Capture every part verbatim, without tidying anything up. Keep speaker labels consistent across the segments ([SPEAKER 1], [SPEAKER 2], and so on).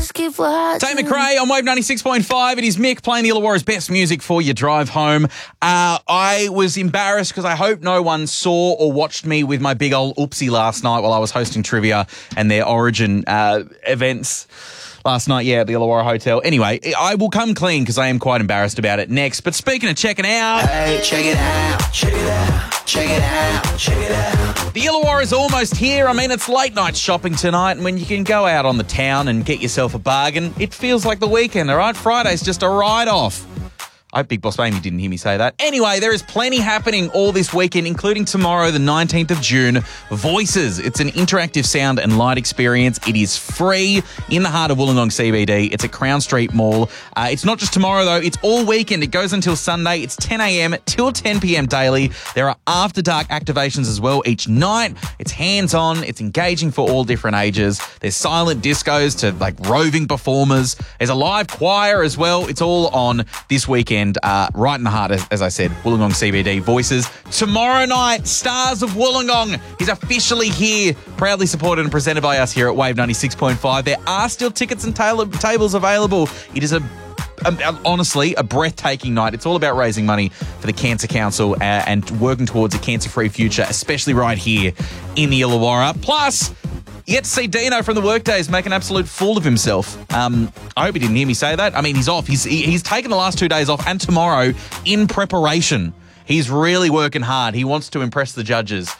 [SPEAKER 1] just keep watching.
[SPEAKER 2] Tate McRae on Wave ninety-six point five. It is Mick playing the Illawarra's best music for your drive home. Uh, I was embarrassed because I hope no one saw or watched me with my big old oopsie last night while I was hosting trivia and their Origin uh, events. Last night, yeah, at the Illawarra Hotel. Anyway, I will come clean because I am quite embarrassed about it next. But speaking of checking out...
[SPEAKER 1] Hey, check it out, check it out, check it out, check it out.
[SPEAKER 2] The Illawarra is almost here. I mean, it's late night shopping tonight, and when you can go out on the town and get yourself a bargain, it feels like the weekend, all right? Friday's just a write-off. I hope Big Boss Amy didn't hear me say that. Anyway, there is plenty happening all this weekend, including tomorrow, the nineteenth of June. Voices. It's an interactive sound and light experience. It is free in the heart of Wollongong C B D. It's at Crown Street Mall. Uh, it's not just tomorrow, though. It's all weekend. It goes until Sunday. It's ten a.m. till ten p.m. daily. There are after-dark activations as well each night. It's hands-on. It's engaging for all different ages. There's silent discos to, like, roving performers. There's a live choir as well. It's all on this weekend. Uh, right in the heart, as, as I said, Wollongong C B D. Voices. Tomorrow night, Stars of Wollongong. He's officially here, proudly supported and presented by us here at Wave ninety-six point five. There are still tickets and ta- tables available. It is a Um, honestly, a breathtaking night. It's all about raising money for the Cancer Council uh, and working towards a cancer-free future, especially right here in the Illawarra. Plus, you get to see Dino from the Workdays make an absolute fool of himself. Um, I hope he didn't hear me say that. I mean, he's off. He's he, he's taken the last two days off and tomorrow in preparation. He's really working hard. He wants to impress the judges.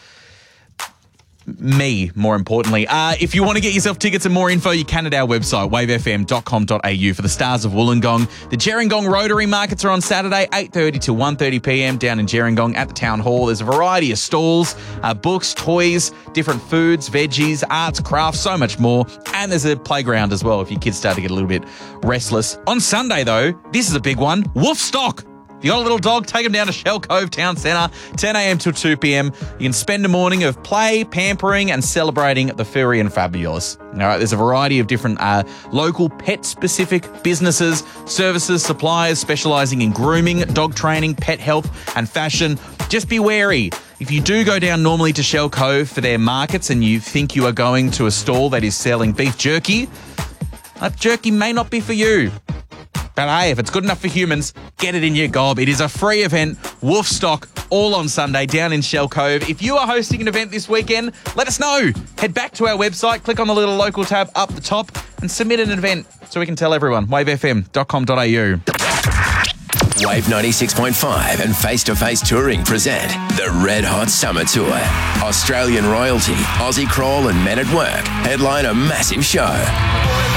[SPEAKER 2] Me, more importantly. Uh, if you want to get yourself tickets and more info, you can at our website, wave f m dot com dot a u for the Stars of Wollongong. The Gerringong Rotary Markets are on Saturday, eight thirty to one thirty p.m. down in Gerringong at the Town Hall. There's a variety of stalls, uh, books, toys, different foods, veggies, arts, crafts, so much more. And there's a playground as well if your kids start to get a little bit restless. On Sunday, though, this is a big one, Woofstock. If you got a little dog, take them down to Shell Cove Town Centre, ten a.m. till two p.m. You can spend a morning of play, pampering and celebrating the furry and fabulous. All right, there's a variety of different uh, local pet-specific businesses, services, suppliers specialising in grooming, dog training, pet health and fashion. Just be wary. If you do go down normally to Shell Cove for their markets and you think you are going to a stall that is selling beef jerky, that jerky may not be for you. But hey, if it's good enough for humans, get it in your gob. It is a free event, Woofstock, all on Sunday down in Shell Cove. If you are hosting an event this weekend, let us know. Head back to our website, click on the little local tab up the top and submit an event so we can tell everyone. wave f m dot com dot a u.
[SPEAKER 3] Wave ninety-six point five and Face to Face Touring present the Red Hot Summer Tour. Australian royalty, Aussie Crawl and Men at Work headline a massive show.